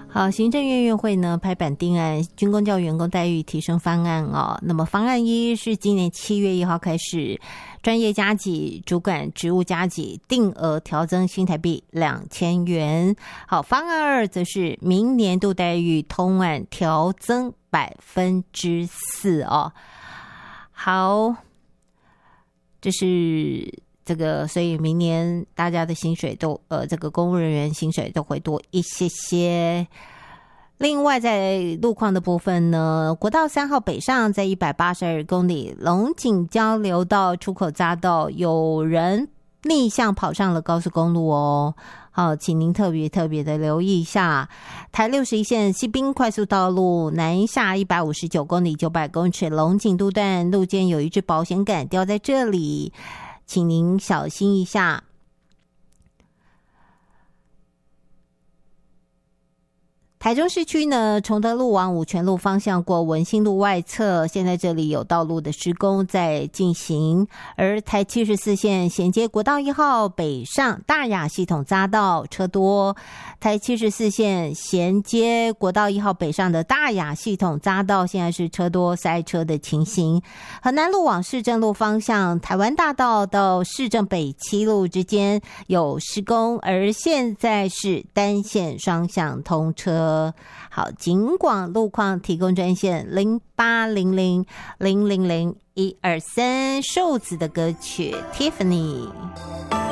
好，行政院院会呢拍板定案军公教员工待遇提升方案哦。那么方案一是今年7月1号开始，专业加给、主管职务加给定额调增新台币2000元。好，方案二则是明年度待遇通案调增4%哦。好，这是这个，所以明年大家的薪水都这个公务人员薪水都会多一些些。另外在路况的部分呢，国道3号北上在182公里龙井交流道出口匝道有人逆向跑上了高速公路哦。好，请您特别的留意一下。台61线西滨快速道路南下159公里900公尺龙井路段路肩有一只保险杆掉在这里，请您小心一下。台中市区呢，崇德路往五权路方向过文心路外侧，现在这里有道路的施工在进行。而台74线衔接国道1号北上大雅系统匝道车多，台74线衔接国道1号北上的大雅系统匝道现在是车多塞车的情形。河南路往市政路方向，台湾大道到市政北7路之间有施工，而现在是单线双向通车。好，警广路况提供专线0800000123，瘦子的歌曲 Tiffany。